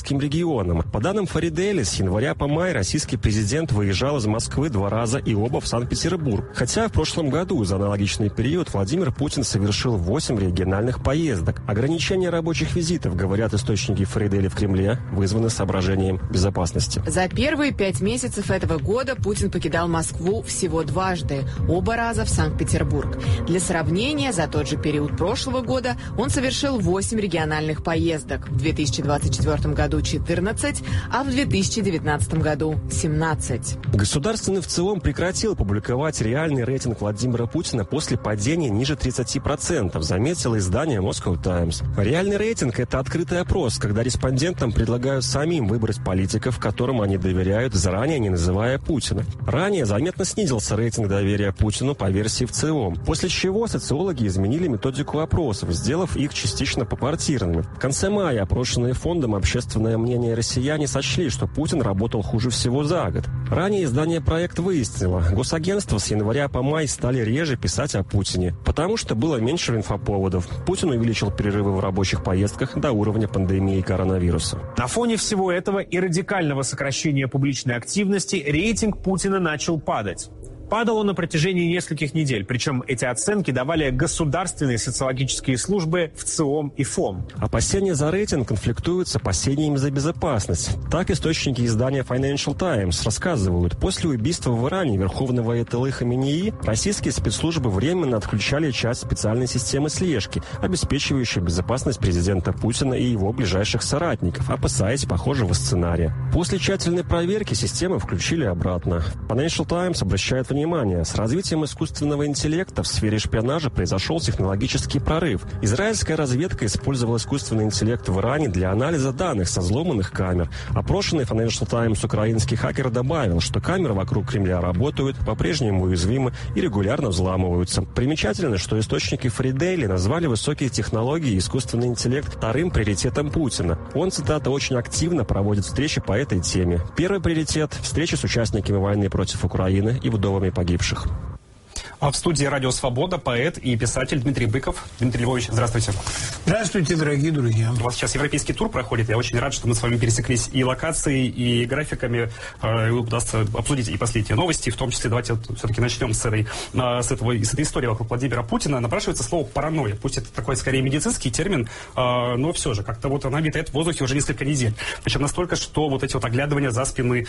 кавказским регионам. По данным Фаридели, с января по май российский президент выезжал из Москвы 2 раза и оба в Санкт-Петербург. Хотя в прошлом году за аналогичный период Владимир Путин совершил 8 региональных поездок. Ограничение рабочих визитов, говорят источники Фаридели в Кремле, вызваны соображением безопасности. За первые 5 месяцев этого года Путин покидал Москву всего дважды, оба раза в Санкт-Петербург. Для сравнения, за тот же период прошлого года он совершил 8 региональных поездок. В 2024 году 14, а в 2019 году 17. Государственный ВЦИОМ прекратил публиковать реальный рейтинг Владимира Путина после падения ниже 30%, заметило издание Moscow Times. Реальный рейтинг – это открытый опрос, когда респондентам предлагают самим выбрать политиков, которым они доверяют, заранее не называя Путина. Ранее заметно снизился рейтинг доверия Путину по версии ВЦИОМ, после чего социологи изменили методику опросов, сделав их частично попартийными. В конце мая опрошенные фондом «Общественное мнение» россияне сочли, что Путин работал хуже всего за год. Ранее издание «Проект» выяснило, госагентства с января по май стали реже писать о Путине, потому что было меньше инфоповодов. Путин увеличил перерывы в рабочих поездках до уровня пандемии коронавируса. На фоне всего этого и радикального сокращения публичной активности рейтинг Путина начал падать. Падал он на протяжении нескольких недель, причем эти оценки давали государственные социологические службы ВЦИОМ и ФОМ. Опасения за рейтинг конфликтуют с опасениями за безопасность. Так источники издания Financial Times рассказывают, после убийства в Иране верховного аятоллы Хаменеи российские спецслужбы временно отключали часть специальной системы слежки, обеспечивающей безопасность президента Путина и его ближайших соратников, опасаясь похожего сценария. После тщательной проверки системы включили обратно. Financial Times обращает внимание, с развитием искусственного интеллекта в сфере шпионажа произошел технологический прорыв. Израильская разведка использовала искусственный интеллект в Иране для анализа данных со взломанных камер. Опрошенный Financial Times украинский хакер добавил, что камеры вокруг Кремля работают, по-прежнему уязвимы и регулярно взламываются. Примечательно, что источники Фаридели назвали высокие технологии и искусственный интеллект вторым приоритетом Путина. Он, цитата, очень активно проводит встречи по этой теме. Первый приоритет – встречи с участниками войны против Украины и вдовами погибших. А в студии «Радио Свобода» поэт и писатель Дмитрий Быков. Дмитрий Львович, здравствуйте. Здравствуйте, дорогие друзья. У вас сейчас европейский тур проходит. Я очень рад, что мы с вами пересеклись и локацией, и графиками. И удастся обсудить и последние новости. В том числе давайте все-таки начнем с этой истории вокруг Владимира Путина. Напрашивается слово «паранойя». Пусть это такой, скорее, медицинский термин, но все же, как-то вот она витает в воздухе уже несколько недель. Причем настолько, что вот эти вот оглядывания за спины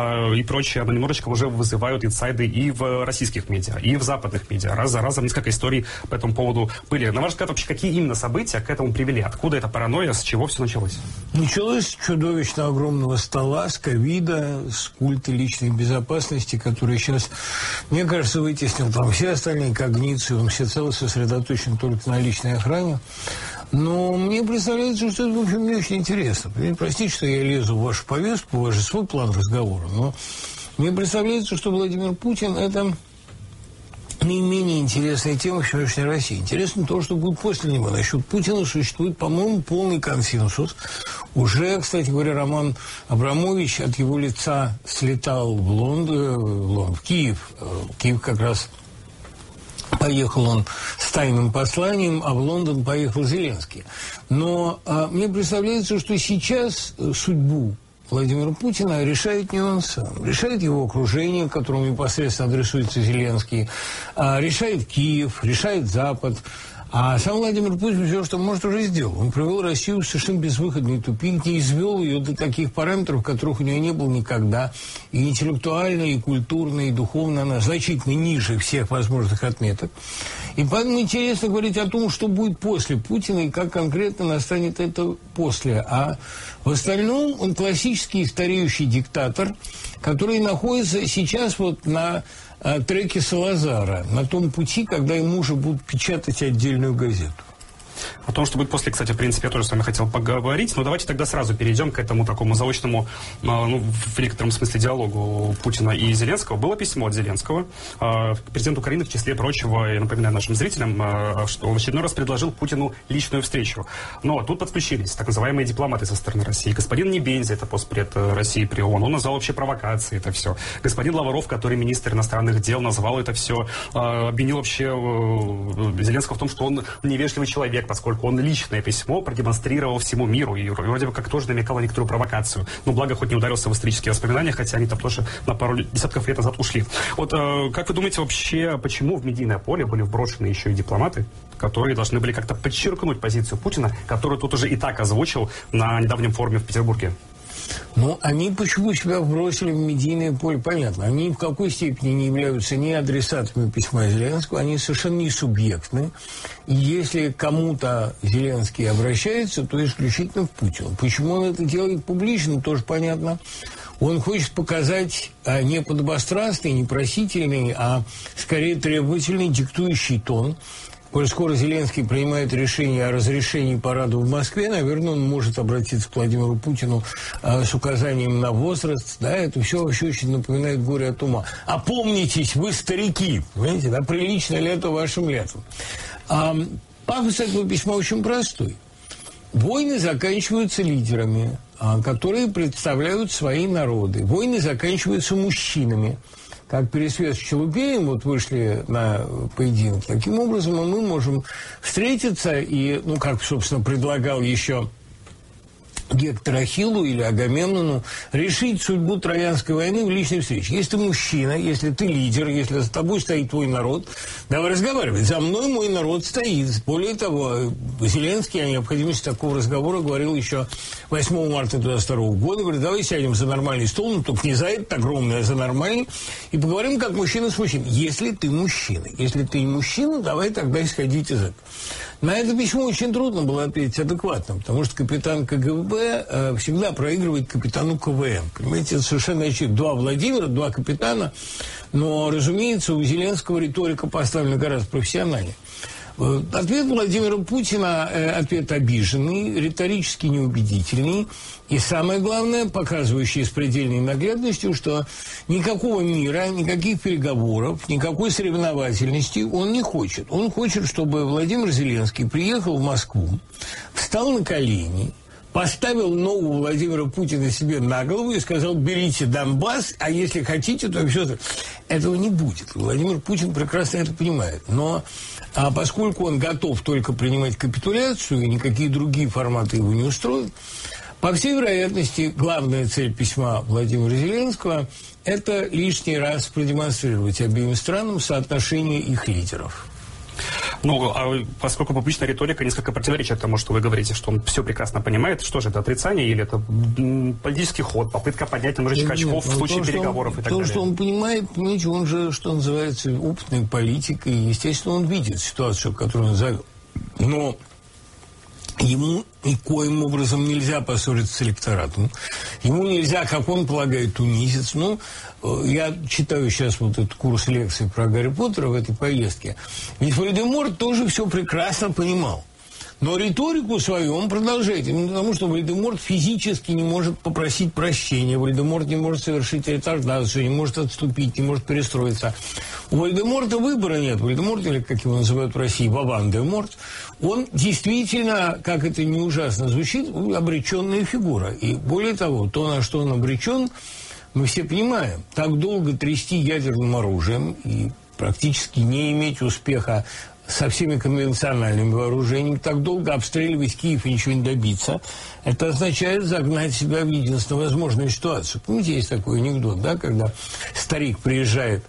и прочее, оно немножечко уже вызывают инсайды и в российских медиа, и в западных медиа. Раз за разом несколько историй по этому поводу были. На ваш взгляд, вообще, какие именно события к этому привели? Откуда эта паранойя? С чего все началось? Началось с чудовищно огромного стола, с ковида, с культа личной безопасности, который сейчас, мне кажется, вытеснил там все остальные когниции, он всецело сосредоточен только на личной охране. Но мне представляется, что это, в общем, не очень интересно. Простите, что я лезу в вашу повестку, в ваш свой план разговора, но мне представляется, что Владимир Путин – это не менее интересная тема в сегодняшней России. Интересно то, что будет после него. Насчет Путина существует, по-моему, полный консенсус. Уже, кстати говоря, Роман Абрамович от его лица слетал в Киев. Киев как раз поехал он с тайным посланием, а в Лондон поехал Зеленский. Но мне представляется, что сейчас судьбу Владимира Путина решает не он сам. Решает его окружение, которому непосредственно адресуется Зеленский, решает Киев, решает Запад. А сам Владимир Путин все, что может, уже сделал. Он привел Россию в совершенно безвыходный тупик, не извел ее до таких параметров, которых у нее не было никогда. И интеллектуально, и культурно, и духовно она значительно ниже всех возможных отметок. И поэтому интересно говорить о том, что будет после Путина и как конкретно настанет это после. А в остальном он классический стареющий диктатор, который находится сейчас вот на треке Салазара, на том пути, когда ему уже будут печатать отдельную газету. О том, что будет после, кстати, в принципе, я тоже с вами хотел поговорить, но давайте тогда сразу перейдем к этому такому заочному, в некотором смысле, диалогу Путина и Зеленского. Было письмо от Зеленского президенту Украины, в числе прочего, я напоминаю нашим зрителям, что он в очередной раз предложил Путину личную встречу. Но тут подключились так называемые дипломаты со стороны России. Господин Небензи, это постпред России при ООН, он назвал вообще провокацией это все. Господин Лавров, который министр иностранных дел, назвал это все, обвинил вообще Зеленского в том, что он невежливый человек, поскольку поскольку он личное письмо продемонстрировал всему миру и вроде бы как тоже намекал на некоторую провокацию. Но благо хоть не ударился в исторические воспоминания, хотя они там тоже на пару десятков лет назад ушли. Вот как вы думаете вообще, почему в медийное поле были вброшены еще и дипломаты, которые должны были как-то подчеркнуть позицию Путина, которую тут уже и так озвучил на недавнем форуме в Петербурге? Ну, они почему себя бросили в медийное поле, понятно. Они в какой степени не являются ни адресатами письма Зеленского, они совершенно не субъектны. И если кому-то Зеленский обращается, то исключительно к Путину. Почему он это делает публично, тоже понятно. Он хочет показать не подобострастный, не просительный, а скорее требовательный, диктующий тон. Коль скоро Зеленский принимает решение о разрешении парада в Москве, наверное, он может обратиться к Владимиру Путину с указанием на возраст. Да, это все вообще очень напоминает горе от ума. Опомнитесь, вы старики, понимаете, да, прилично ли это вашим летом? Пафос этого письма очень простой. Войны заканчиваются лидерами, которые представляют свои народы. Войны заканчиваются мужчинами. Как Пересвет с Челупеем вот вышли на поединок. Таким образом, мы можем встретиться и, ну, как, собственно, предлагал еще Гектор Ахиллу или Агамемнону, решить судьбу Троянской войны в личной встрече. Если ты мужчина, если ты лидер, если за тобой стоит твой народ, давай разговаривать. За мной мой народ стоит. Более того, Зеленский о необходимости такого разговора говорил еще 8 марта 2022 года. Говорит, давай сядем за нормальный стол, ну, только не за этот огромный, а за нормальный, и поговорим как мужчина с мужчиной. Если ты мужчина. Если ты не мужчина, давай тогда исходить из этого. На это письмо очень трудно было ответить адекватно, потому что капитан КГБ всегда проигрывает капитану КВМ. Понимаете, это совершенно очевидно. Два Владимира, два капитана, но, разумеется, у Зеленского риторика поставлена гораздо профессиональнее. Ответ Владимира Путина – ответ обиженный, риторически неубедительный и, самое главное, показывающий с предельной наглядностью, что никакого мира, никаких переговоров, никакой соревновательности он не хочет. Он хочет, чтобы Владимир Зеленский приехал в Москву, встал на колени, поставил ногу Владимира Путина себе на голову и сказал: берите Донбасс, а если хотите, то все. Этого не будет. Владимир Путин прекрасно это понимает. Но поскольку он готов только принимать капитуляцию, и никакие другие форматы его не устроят, по всей вероятности, главная цель письма Владимира Зеленского – это лишний раз продемонстрировать обеим странам соотношение их лидеров. Ну, а поскольку публичная риторика несколько противоречит тому, что вы говорите, что он все прекрасно понимает, что же это, отрицание или это политический ход, попытка поднять немножечко очков в случае переговоров и так далее? То, что он понимает, понимаете, он же, что называется, опытный политик, и, естественно, он видит ситуацию, которую он завел. Но ему никоим образом нельзя поссориться с электоратом. Ему нельзя, как он полагает, унизиться. Ну, я читаю сейчас вот этот курс лекций про Гарри Поттера в этой поездке. Ведь Вольдеморт тоже все прекрасно понимал. Но риторику свою он продолжает. Именно потому, что Вольдеморт физически не может попросить прощения. Вольдеморт не может совершить ретардацию, не может отступить, не может перестроиться. У Вольдеморта выбора нет. Вольдеморт, или как его называют в России, Вован-де-Морт, он действительно, как это не ужасно звучит, обреченная фигура. И более того, то, на что он обречен, мы все понимаем. Так долго трясти ядерным оружием и практически не иметь успеха со всеми конвенциональными вооружениями, так долго обстреливать Киев и ничего не добиться, это означает загнать себя в единственно возможную ситуацию. Помните, есть такой анекдот, да, когда старик приезжает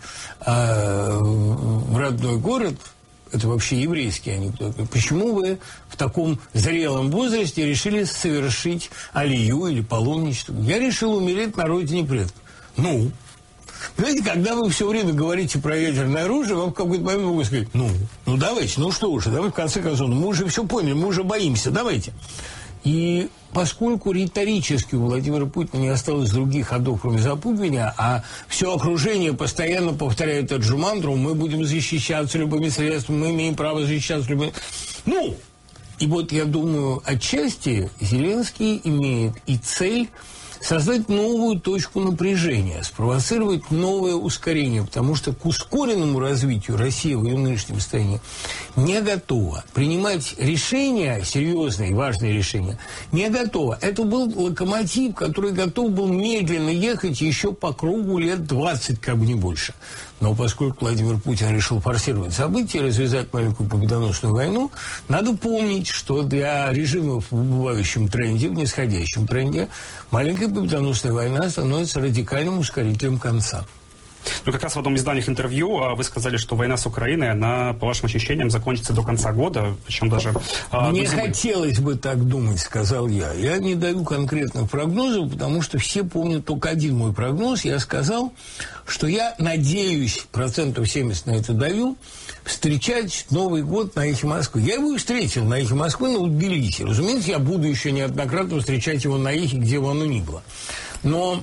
в родной город, это вообще еврейский анекдот, почему вы в таком зрелом возрасте решили совершить алию или паломничество? Я решил умереть на родине предков. Ну, понимаете, когда вы все время говорите про ядерное оружие, вам в какой-то момент могут сказать: ну давайте, ну что уже, давай в конце концов, мы уже все поняли, мы уже боимся, давайте. И поскольку риторически у Владимира Путина не осталось других ходов, кроме запугивания, а все окружение постоянно повторяет эту же мантру: мы будем защищаться любыми средствами, мы имеем право защищаться любыми... Ну, и вот я думаю, отчасти Зеленский имеет и цель создать новую точку напряжения, спровоцировать новое ускорение, потому что к ускоренному развитию Россия в ее нынешнем состоянии не готова. Принимать решения, серьезные, важные решения, не готова. Это был локомотив, который готов был медленно ехать еще по кругу лет 20, как бы не больше. Но поскольку Владимир Путин решил форсировать события, развязать маленькую победоносную войну, надо помнить, что для режимов в убывающем тренде, в нисходящем тренде, маленькая победоносная война становится радикальным ускорителем конца. Ну, как раз в одном из давних интервью вы сказали, что война с Украиной, она, по вашим ощущениям, закончится до конца года, причем даже... Мне хотелось бы так думать, сказал я. Я не даю конкретных прогнозов, потому что все помнят только один мой прогноз. Я сказал, что я надеюсь, 70% на это даю, встречать Новый год на «Эхе Москвы». Я его и встретил на «Эхе Москвы», но в Тбилиси. Разумеется, я буду еще неоднократно встречать его на «Эхе», где бы оно ни было. Но...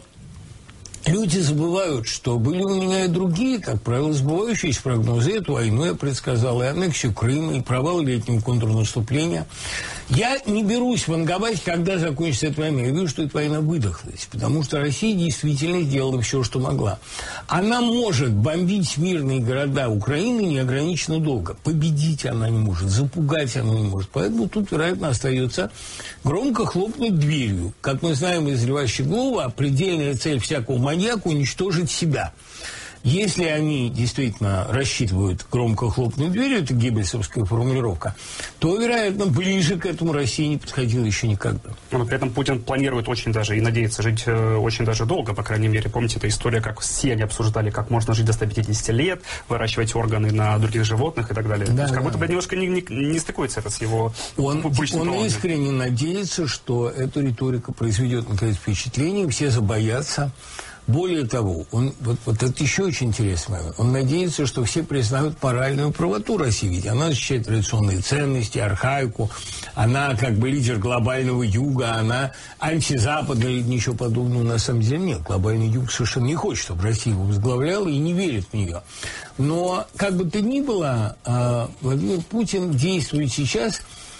люди забывают, что были у меня и другие, как правило, сбывающиеся прогнозы. Эту войну я предсказал, и аннексию Крыма, и провал летнего контрнаступления. Я не берусь ванговать, когда закончится эта война. Я вижу, что эта война выдохлась, потому что Россия действительно сделала все, что могла. Она может бомбить мирные города Украины неограниченно долго. Победить она не может, запугать она не может. Поэтому тут, вероятно, остается громко хлопнуть дверью. Как мы знаем из Льва Щеглова, предельная цель всякого маньяка — уничтожить себя. Если они действительно рассчитывают громко хлопнуть дверью, это геббельсовская формулировка, то, вероятно, ближе к этому Россия не подходила еще никогда. Но при этом Путин планирует очень даже и надеется жить очень даже долго, по крайней мере. Помните, эта история, как все они обсуждали, как можно жить до 150 лет, выращивать органы на других животных и так далее. Да, то есть, как будто бы немножко не стыкуется это с его публичным планом. Он искренне надеется, что эта риторика произведет, наконец, впечатление, все забоятся. Более того, вот это еще очень интересный момент. Он надеется, что все признают моральную правоту России. Ведь она защищает традиционные ценности, архаику. Она как бы лидер глобального юга. Она антизападная или ничего подобного на самом деле нет. Глобальный юг совершенно не хочет, чтобы Россия его возглавляла и не верит в нее. Но, как бы то ни было, Владимир Путин действует сейчас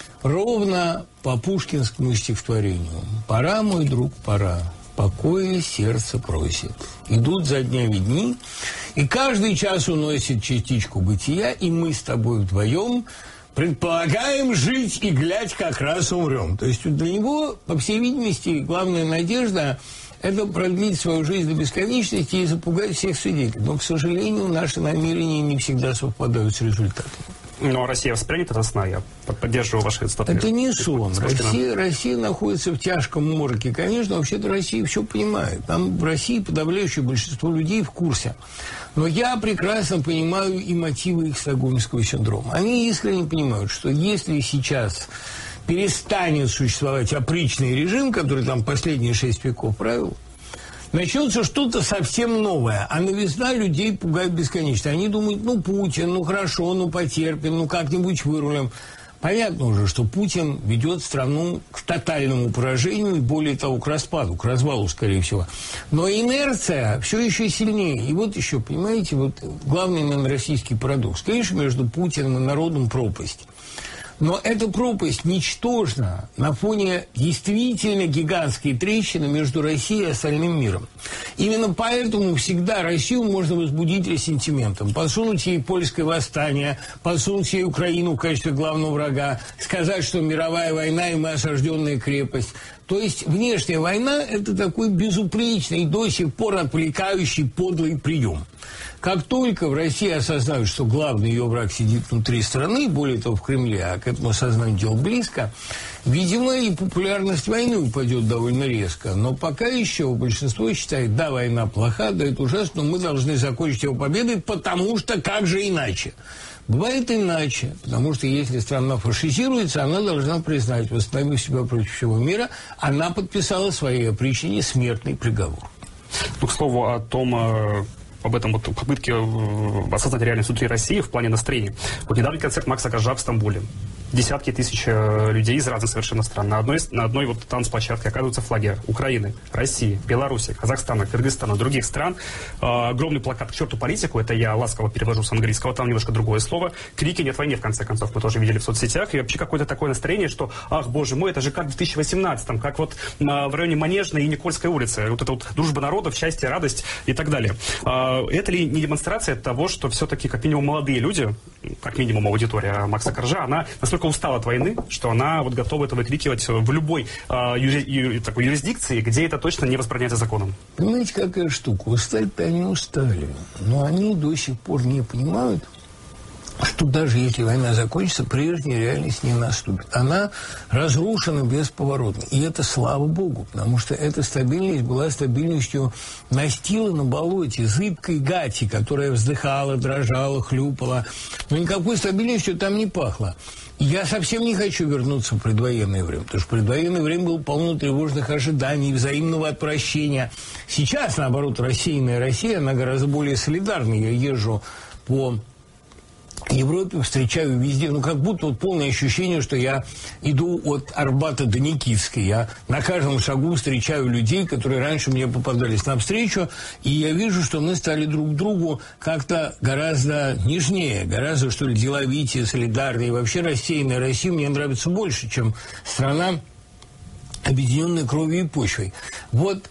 ровно по пушкинскому стихотворению. «Пора, мой друг, пора. Покоя сердце просит. Идут за днями дни, и каждый час уносит частичку бытия, и мы с тобой вдвоем предполагаем жить и глядь, как раз умрем». То есть для него, по всей видимости, главная надежда – это продлить свою жизнь до бесконечности и запугать всех свидетелей. Но, к сожалению, наши намерения не всегда совпадают с результатом. Но Россия воспринята до сна, я поддерживаю ваши цитаты. Это не сон. Россия находится в тяжком мороке. Конечно, вообще-то Россия все понимает. Там в России подавляющее большинство людей в курсе. Но я прекрасно понимаю и мотивы их стокгольмского синдрома. Они искренне понимают, что если сейчас перестанет существовать опричный режим, который там последние 6 веков правил, начнется что-то совсем новое, а новизна людей пугает бесконечно. Они думают, Путин, хорошо, потерпим, как-нибудь вырулим. Понятно уже, что Путин ведет страну к тотальному поражению и, более того, к распаду, к развалу, скорее всего. Но инерция все еще сильнее. И вот еще, понимаете, главный, наверное, российский парадокс. Конечно, между Путиным и народом пропасть. Но эта пропасть ничтожна на фоне действительно гигантской трещины между Россией и остальным миром. Именно поэтому всегда Россию можно возбудить ресентиментом. Подсунуть ей польское восстание, подсунуть ей Украину в качестве главного врага, сказать, что мировая война и мы осажденная крепость. То есть внешняя война – это такой безупречный, до сих пор отвлекающий подлый прием. Как только в России осознают, что главный ее враг сидит внутри страны, более того, в Кремле, а к этому осознанию дело близко, видимо, и популярность войны упадет довольно резко. Но пока еще большинство считает, да, война плоха, да, это ужасно, но мы должны закончить его победой, потому что как же иначе? Бывает иначе, потому что если страна фашизируется, она должна признать, восстановив себя против всего мира, она подписала своей опричнине смертный приговор. К слову о том, об этом попытке осознать реальность внутри России в плане настроений. Недавний концерт Макса Коржа в Стамбуле. десятки тысяч людей из разных совершенно стран. На одной вот танцплощадке оказываются флаги Украины, России, Беларуси, Казахстана, Кыргызстана, других стран. Огромный плакат «К черту политику», это я ласково перевожу с английского, там немножко другое слово. Крики «Нет войне», в конце концов, мы тоже видели в соцсетях. И вообще какое-то такое настроение, что, ах, боже мой, это же как в 2018-м, как вот в районе Манежной и Никольской улицы. Вот это вот дружба народов, счастье, радость и так далее. Это ли не демонстрация того, что все-таки, как минимум, молодые люди, как минимум аудитория Макса Коржа, она настолько устала от войны, что она вот готова это выкрикивать в любой такой юрисдикции, где это точно не возбраняется законом. Понимаете, какая штука? Устали-то они устали. Но они до сих пор не понимают, что даже если война закончится, прежняя реальность не наступит. Она разрушена бесповоротно. И это слава богу, потому что эта стабильность была стабильностью настила на болоте, зыбкой гати, которая вздыхала, дрожала, хлюпала. Но никакой стабильностью там не пахло. Я совсем не хочу вернуться в предвоенное время, потому что в предвоенное время было полно тревожных ожиданий, взаимного отвращения. Сейчас, наоборот, рассеянная Россия, она гораздо более солидарна. Я езжу по Европе, встречаю везде, как будто вот полное ощущение, что я иду от Арбата до Никитской. Я на каждом шагу встречаю людей, которые раньше мне попадались навстречу, и я вижу, что мы стали друг к другу как-то гораздо нежнее, гораздо, что ли, деловитее, солидарнее. И вообще рассеянная Россия мне нравится больше, чем страна, объединенная кровью и почвой. Вот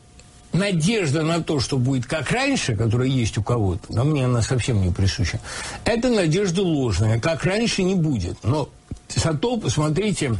надежда на то, что будет как раньше, которая есть у кого-то, но мне она совсем не присуща, это надежда ложная. Как раньше не будет. Но зато посмотрите,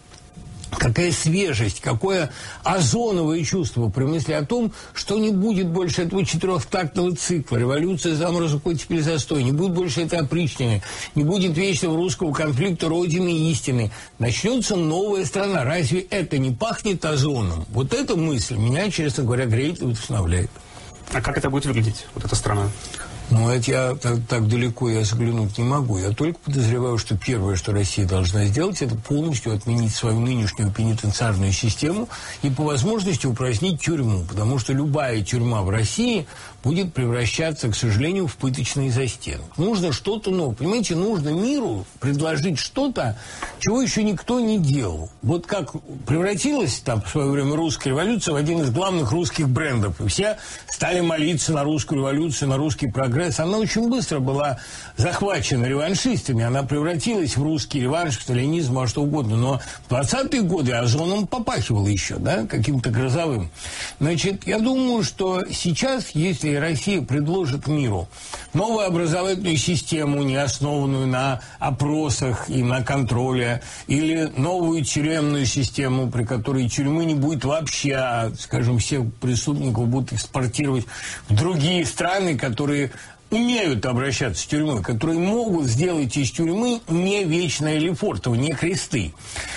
какая свежесть, какое озоновое чувство при мысли о том, что не будет больше этого четырехтактного цикла. Революция, заморозок, оттепель, застой. Не будет больше этой опричнины. Не будет вечного русского конфликта Родины и истины. Начнется новая страна. Разве это не пахнет озоном? Вот эта мысль меня, честно говоря, греет и вдохновляет. А как это будет выглядеть, вот эта страна? Ну, это я так далеко я заглянуть не могу. Я только подозреваю, что первое, что Россия должна сделать, это полностью отменить свою нынешнюю пенитенциарную систему и по возможности упразднить тюрьму. Потому что любая тюрьма в России будет превращаться, к сожалению, в пыточный застенок. Нужно что-то новое. Понимаете, нужно миру предложить что-то, чего еще никто не делал. Вот как превратилась там в свое время русская революция в один из главных русских брендов. И все стали молиться на русскую революцию, на русский прогресс. Она очень быстро была захвачена реваншистами. Она превратилась в русский реванш, в сталинизм, во что угодно. Но в 20-е годы озоном попахивало еще, да, каким-то грозовым. Значит, я думаю, что сейчас, если Россия предложит миру новую образовательную систему, не основанную на опросах и на контроле, или новую тюремную систему, при которой тюрьмы не будет вообще, а, скажем, всех преступников будут экспортировать в другие страны, которые умеют обращаться с тюрьмой, которые могут сделать из тюрьмы не вечное Лефортово, не кресты.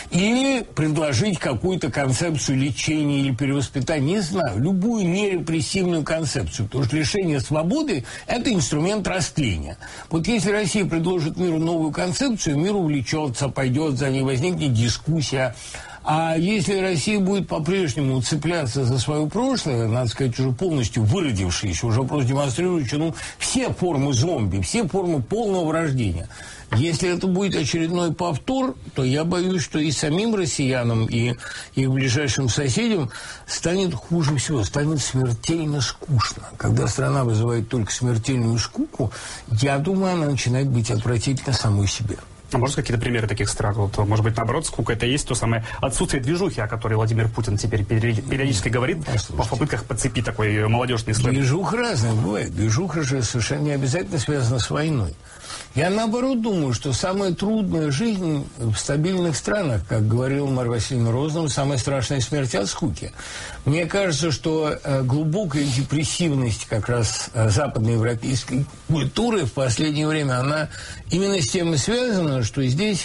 Или предложить какую-то концепцию лечения или перевоспитания, не знаю, любую нерепрессивную концепцию, потому что лишение свободы – это инструмент растления. Вот если Россия предложит миру новую концепцию, мир увлечется, пойдет за ней, возникнет дискуссия. А если Россия будет по-прежнему цепляться за свое прошлое, надо сказать, уже полностью выродившееся, уже просто демонстрирующее, все формы зомби, все формы полного вырождения. Если это будет очередной повтор, то я боюсь, что и самим россиянам, и их ближайшим соседям станет хуже всего, станет смертельно скучно. Когда страна вызывает только смертельную скуку, я думаю, она начинает быть отвратительна самой себе. А может, какие-то примеры таких стран? Вот, может быть, наоборот, скука это и есть то самое отсутствие движухи, о которой Владимир Путин теперь периодически говорит, по попытках подцепить такой молодежный сленг. Движуха разная бывает. Движуха же совершенно не обязательно связана с войной. Я, наоборот, думаю, что самая трудная жизнь в стабильных странах, как говорила Марья Васильевна Розанова, самая страшная смерть от скуки. Мне кажется, что глубокая депрессивность как раз западноевропейской культуры в последнее время, она именно с тем и связана, что здесь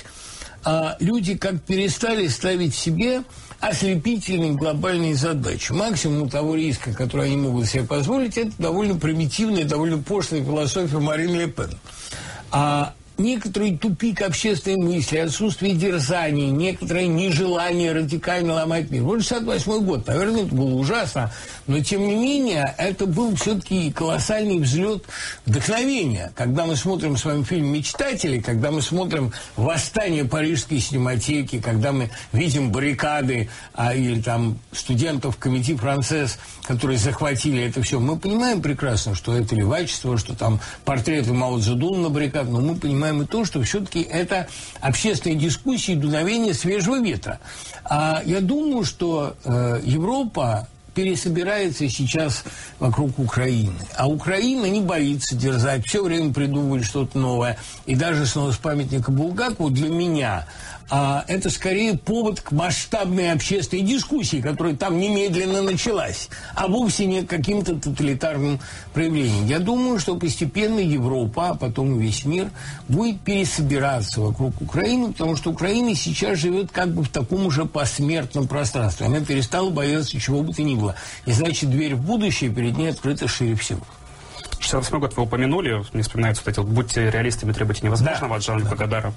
люди как перестали ставить себе ослепительные глобальные задачи. Максимум того риска, который они могут себе позволить, это довольно примитивная, довольно пошлая философия Марин Ле Пен. А некоторый тупик общественной мысли, отсутствие дерзаний, некоторое нежелание радикально ломать мир. Вот 68-й год, наверное, это было ужасно, но, тем не менее, это был все-таки колоссальный взлет вдохновения. Когда мы смотрим с вами фильм «Мечтатели», когда мы смотрим «Восстание Парижской синематеки», когда мы видим баррикады или там студентов комитета «Францесс», которые захватили это все, мы понимаем прекрасно, что это левачество, что там портреты Мао Цзэдуна на баррикадах, но мы понимаем и то, что все-таки это общественные дискуссии, дуновение свежего ветра. Я думаю, что Европа пересобирается сейчас вокруг Украины. А Украина не боится дерзать, все время придумывает что-то новое. И даже снова с памятника Булгакову для меня это скорее повод к масштабной общественной дискуссии, которая там немедленно началась, а вовсе не к каким-то тоталитарным проявлениям. Я думаю, что постепенно Европа, а потом и весь мир будет пересобираться вокруг Украины, потому что Украина сейчас живет как бы в таком уже посмертном пространстве. Она перестала бояться чего бы то ни было. И значит, дверь в будущее перед ней открыта шире всего. 68 год вы упомянули, мне вспоминается вот эти вот «Будьте реалистами, требуйте невозможного» от Жан-Люка Годара.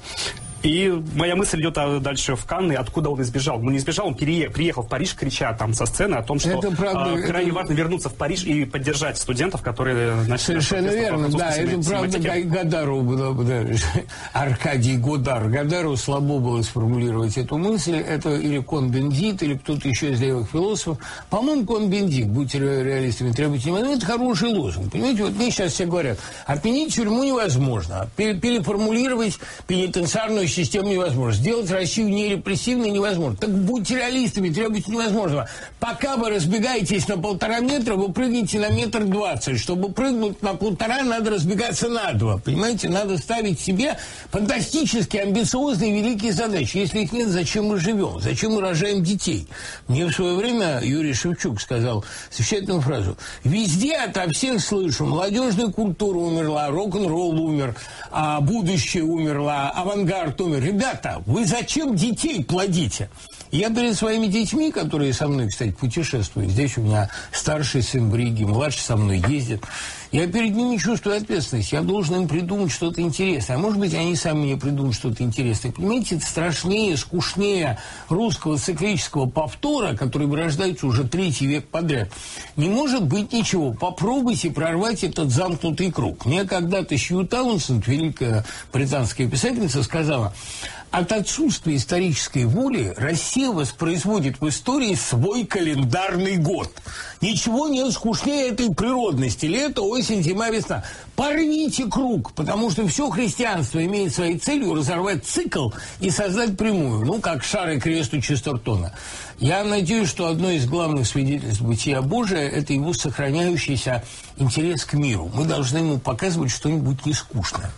И моя мысль идет дальше в Канны, откуда он избежал. Ну, не избежал, он приехал в Париж, крича там со сцены о том, что крайне важно вернуться в Париж и поддержать студентов, которые начали... Совершенно верно, да, это правда Годару было, Аркадий Годар. Годару слабо было сформулировать эту мысль. Это или Кон-Бендит, или кто-то еще из левых философов. По-моему, Кон-Бендит, будьте реалистами, требуйте невозможного. Это хороший лозунг. Понимаете, вот мне сейчас все говорят, отменить тюрьму невозможно, переформулировать пенитенциарную систему невозможно. Сделать Россию нерепрессивной невозможно. Так будьте реалистами, требуйте невозможного. Пока вы разбегаетесь на 1,5 метра, вы прыгнете на 1,20 м. Чтобы прыгнуть на 1,5, надо разбегаться на 2. Понимаете, надо ставить себе фантастически амбициозные великие задачи. Если их нет, зачем мы живем? Зачем мы рожаем детей? Мне в свое время Юрий Шевчук сказал замечательную фразу. Везде ото всех слышу. Молодежная культура умерла, рок-н-ролл умер, а будущее умерло, авангард умер. Ребята, вы зачем детей плодите? Я перед своими детьми, которые со мной, кстати, путешествуют, здесь у меня старший сын в Риге, младший со мной ездит, я перед ними чувствую ответственность. Я должен им придумать что-то интересное. А может быть, они сами мне придумают что-то интересное. Понимаете, это страшнее, скучнее русского циклического повтора, который вырождается уже 3-й век подряд. Не может быть ничего. Попробуйте прорвать этот замкнутый круг. Мне когда-то Сью Таунсенд, великая британская писательница, сказала... От отсутствия исторической воли Россия воспроизводит в истории свой календарный год. Ничего нет скучнее этой природности. Лето, осень, зима, весна. Порвите круг, потому что все христианство имеет своей целью разорвать цикл и создать прямую, ну, как шар и крест у Честертона. Я надеюсь, что одно из главных свидетельств бытия Божия – это его сохраняющийся интерес к миру. Мы должны ему показывать что-нибудь нескучное.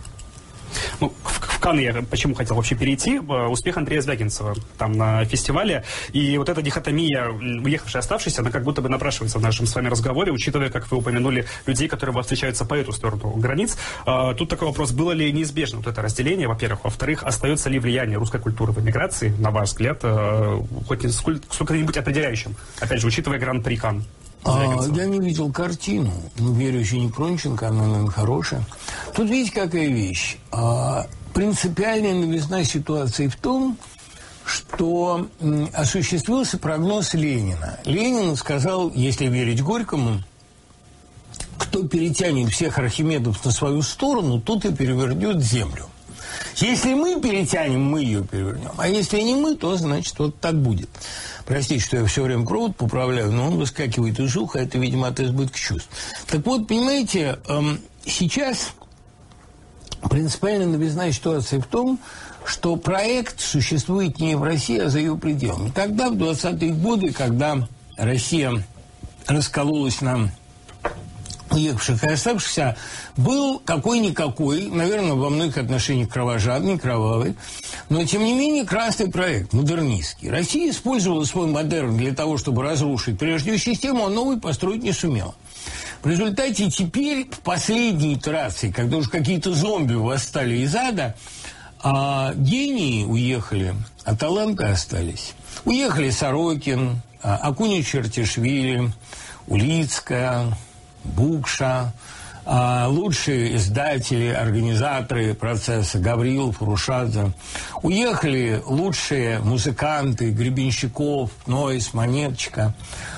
Ну, в Канны я почему хотел вообще перейти. Успех Андрея Звягинцева там на фестивале. И вот эта дихотомия, уехавшая, оставшаяся, она как будто бы напрашивается в нашем с вами разговоре, учитывая, как вы упомянули, людей, которые встречаются по эту сторону границ. Тут такой вопрос, было ли неизбежно вот это разделение, во-первых. Во-вторых, остается ли влияние русской культуры в эмиграции, на ваш взгляд, хоть сколько-нибудь определяющим? Опять же, учитывая Гран-при Канн. Я не видел картину, но верю, еще не Пронченко, она, наверное, хорошая. Тут видите, какая вещь. Принципиальная новизна ситуации в том, что осуществился прогноз Ленина. Ленин сказал, если верить Горькому, кто перетянет всех Архимедов на свою сторону, тот и перевернет землю. Если мы перетянем, мы ее перевернем. А если не мы, то, значит, вот так будет. Простите, что я все время провод поправляю, но он выскакивает из уха, это, видимо, от избытка чувств. Так вот, понимаете, сейчас принципиально новизна ситуации в том, что проект существует не в России, а за ее пределами. Тогда, в 20-е годы, когда Россия раскололась на уехавших и оставшихся, был какой-никакой, наверное, во многих отношениях кровожадный, кровавый, но, тем не менее, красный проект, модернистский. Россия использовала свой модерн для того, чтобы разрушить прежнюю систему, а новый построить не сумела. В результате теперь, в последней итерации, когда уже какие-то зомби восстали из ада, гении уехали, а таланты остались. Уехали Сорокин, Акунин Чертишвили, Улицкая, Букша, лучшие издатели, организаторы процесса Гаврилов, Рушадзе. Уехали лучшие музыканты, Гребенщиков, Нойс, Монеточка.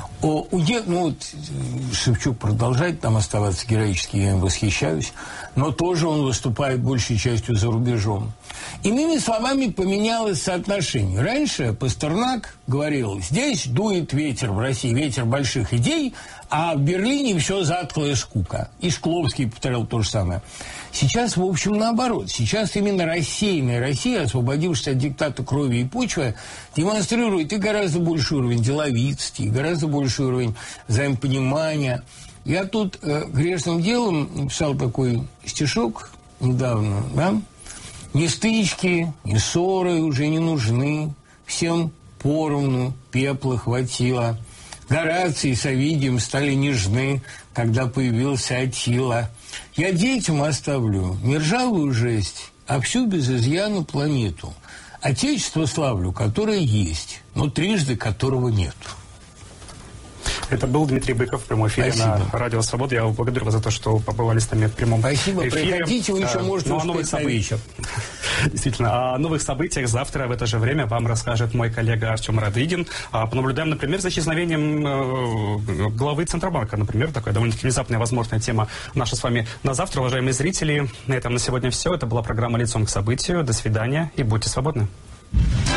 Шевчук продолжает там оставаться героически, я им восхищаюсь, но тоже он выступает большей частью за рубежом. Иными словами, поменялось соотношение. Раньше Пастернак говорил, здесь дует ветер в России, ветер больших идей, а в Берлине все затхлая скука. И Шкловский повторял то же самое. Сейчас, в общем, наоборот. Сейчас именно рассеянная Россия, освободившись от диктата крови и почвы, демонстрирует и гораздо больший уровень деловитости, и гораздо больший уровень взаимопонимания. Я тут грешным делом написал такой стишок недавно, да? Ни стычки, ни ссоры уже не нужны, всем поровну пепла хватило. Гораций и Савидием стали нежны, когда появился Аттила. Я детям оставлю не ржавую жесть, а всю без изъяна планету. Отечество славлю, которое есть, но трижды которого нет. Это был Дмитрий Быков в прямом эфире на Радио Свобода. Я благодарю вас за то, что побывали с нами в прямом эфире. Спасибо. Приходите, вы еще можете успеть на вечер. Действительно. О новых событиях завтра в это же время вам расскажет мой коллега Артем Радыгин. Понаблюдаем, например, за исчезновением главы Центробанка. Например, такая довольно-таки внезапная возможная тема наша с вами на завтра. Уважаемые зрители, на этом на сегодня все. Это была программа «Лицом к событию». До свидания и будьте свободны.